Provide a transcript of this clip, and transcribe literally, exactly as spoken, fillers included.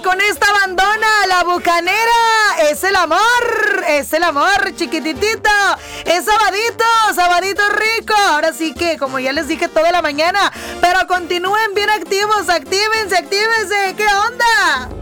vámonos con esta bandona, La Bucanera. Es el amor, es el amor, chiquititito. Es sabadito, sabadito rico. Ahora sí que, como ya les dije toda la mañana, pero continúen bien activos, actívense, actívense. ¿Qué onda?